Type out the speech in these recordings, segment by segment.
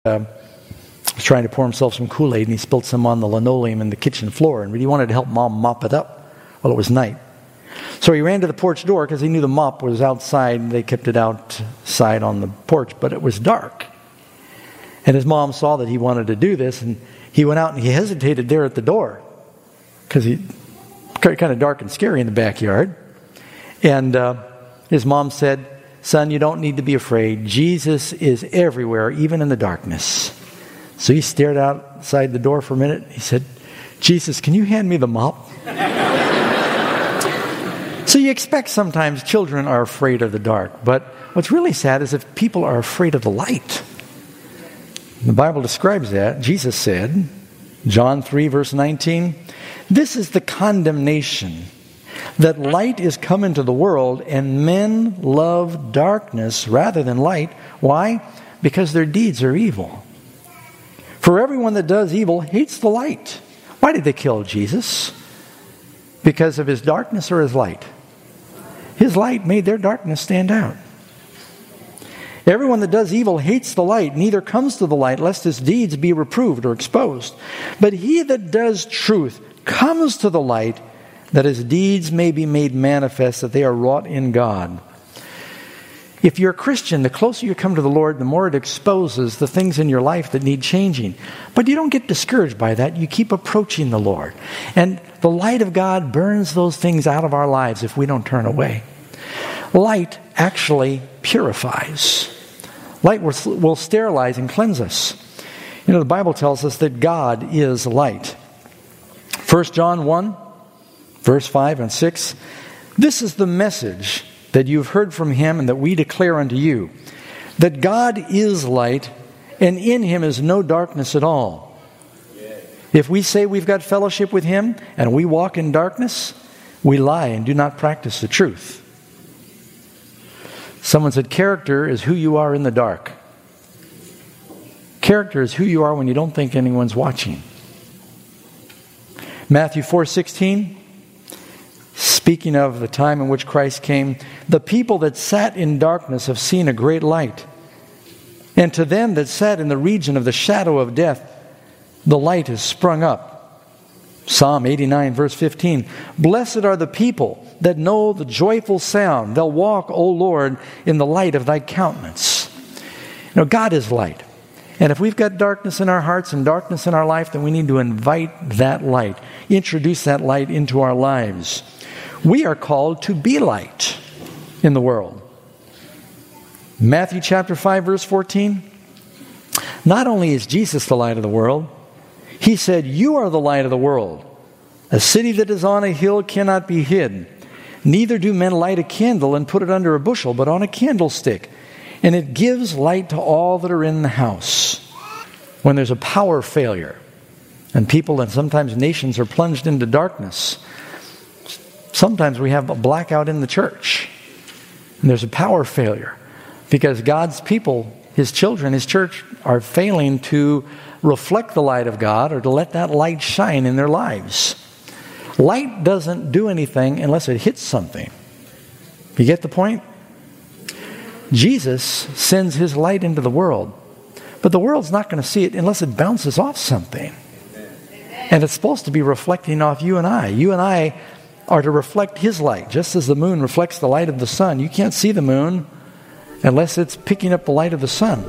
was trying to pour himself some Kool-Aid, and he spilled some on the linoleum in the kitchen floor, and he wanted to help Mom mop it up. Well, it was night. So he ran to the porch door because he knew the mop was outside. They kept it outside on the porch, but it was dark. And his mom saw that he wanted to do this, and he went out and he hesitated there at the door because he kind of dark and scary in the backyard. And his mom said, "Son, you don't need to be afraid. Jesus is everywhere, even in the darkness." So he stared outside the door for a minute. He said, "Jesus, can you hand me the mop?" So you expect sometimes children are afraid of the dark. But what's really sad is if people are afraid of the light. The Bible describes that. Jesus said, John 3, verse 19, "This is the condemnation, that light is come into the world, and men love darkness rather than light." Why? Because their deeds are evil. "For everyone that does evil hates the light." Why did they kill Jesus? Because of his darkness or his light? His light made their darkness stand out. "Everyone that does evil hates the light, neither comes to the light, lest his deeds be reproved or exposed. But he that does truth comes to the light, that his deeds may be made manifest, that they are wrought in God." If you're a Christian, the closer you come to the Lord, the more it exposes the things in your life that need changing. But you don't get discouraged by that. You keep approaching the Lord. And the light of God burns those things out of our lives if we don't turn away. Light actually purifies. Light will sterilize and cleanse us. You know, the Bible tells us that God is light. 1 John 1, verse 5 and 6. "This is the message that you've heard from him and that we declare unto you, that God is light, and in him is no darkness at all. If we say we've got fellowship with him and we walk in darkness, we lie and do not practice the truth." Someone said, character is who you are in the dark. Character is who you are when you don't think anyone's watching. Matthew 4:16, speaking of the time in which Christ came, "The people that sat in darkness have seen a great light. And to them that sat in the region of the shadow of death, the light has sprung up." Psalm 89, verse 15, "Blessed are the people that know the joyful sound. They'll walk, O Lord, in the light of thy countenance." You know, God is light. And if we've got darkness in our hearts and darkness in our life, then we need to invite that light, introduce that light into our lives. We are called to be light in the world. Matthew chapter 5, verse 14. Not only is Jesus the light of the world, he said, "You are the light of the world. A city that is on a hill cannot be hid. Neither do men light a candle and put it under a bushel, but on a candlestick. And it gives light to all that are in the house." When there's a power failure, and people and sometimes nations are plunged into darkness, sometimes we have a blackout in the church. And there's a power failure because God's people, his children, his church, are failing to reflect the light of God or to let that light shine in their lives. Light doesn't do anything unless it hits something. You get the point? Jesus sends his light into the world, but the world's not going to see it unless it bounces off something. And it's supposed to be reflecting off you and I. You and I are to reflect his light, just as the moon reflects the light of the sun. You can't see the moon unless it's picking up the light of the sun.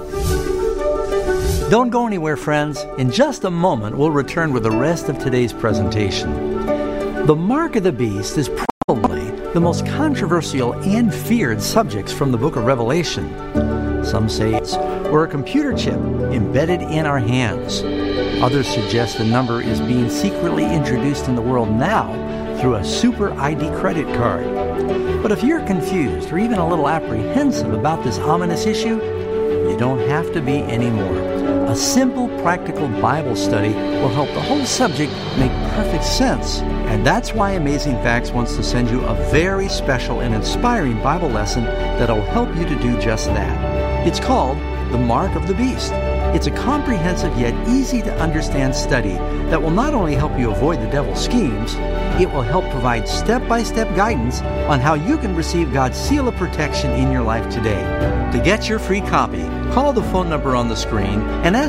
Don't go anywhere, friends. In just a moment, we'll return with the rest of today's presentation. The mark of the beast is probably the most controversial and feared subjects from the book of Revelation. Some say it's a computer chip embedded in our hands. Others suggest the number is being secretly introduced in the world now through a super ID credit card. But if you're confused or even a little apprehensive about this ominous issue, you don't have to be anymore. A simple, practical Bible study will help the whole subject make perfect sense. And that's why Amazing Facts wants to send you a very special and inspiring Bible lesson that'll help you to do just that. It's called The Mark of the Beast. It's a comprehensive yet easy to understand study that will not only help you avoid the devil's schemes, it will help provide step-by-step guidance on how you can receive God's seal of protection in your life today. To get your free copy, call the phone number on the screen and ask